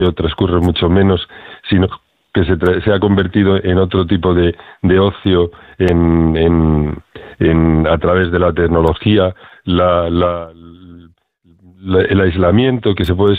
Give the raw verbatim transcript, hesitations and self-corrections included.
transcurre mucho menos, sino que se, tra- se ha convertido en otro tipo de, de ocio en, en, en, a través de la tecnología, la, la, la, el aislamiento que se puede